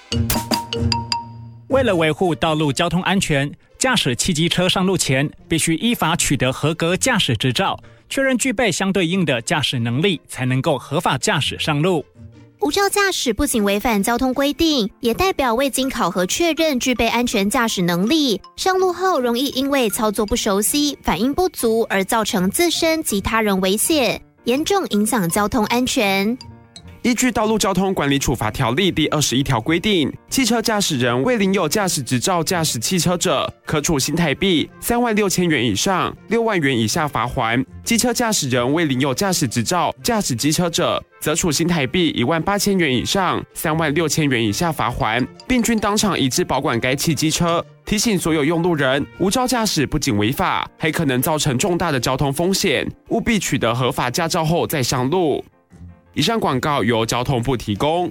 为了维护道路交通安全，驾驶汽机车上路前必须依法取得合格驾驶执照，确认具备相对应的驾驶能力，才能够合法驾驶上路。 无照驾驶不仅违反交通规定，也代表未经考核确认具备安全驾驶能力，上路后容易因为操作不熟悉、反应不足而造成自身及他人危险，严重影响交通安全。 依据《道路交通管理处罚条例》第21条规定，汽车驾驶人未领有驾驶执照驾驶汽车者，可处新台币36000元以上6万元以下罚锾；机车驾驶人未领有驾驶执照驾驶机车者，则处新台币18000元以上3万6千元以下罚锾，并均当场移至保管该汽机车。提醒所有用路人，无照驾驶不仅违法，还可能造成重大的交通风险，务必取得合法驾照后再上路。以上广告由交通部提供。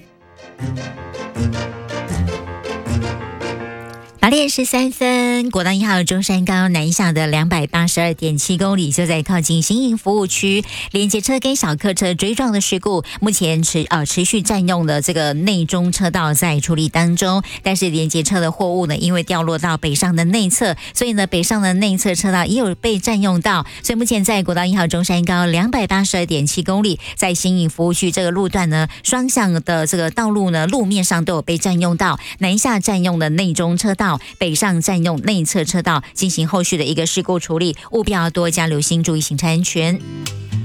8点13分，国道1号中山高南下的282.7公里，就在靠近新营服务区，连接车跟小客车追撞的事故，目前持续占用的这个内中车道在处理当中。但是连接车的货物呢，因为掉落到北上的内侧，所以呢北上的内侧车道也有被占用到。所以目前在国道1号中山高282.7公里，在新营服务区这个路段呢，双向的这个道路呢，路面上都有被占用到，南下占用的内中车道，北上占用内侧车道，进行后续的一个事故处理，务必要多加留心，注意行车安全。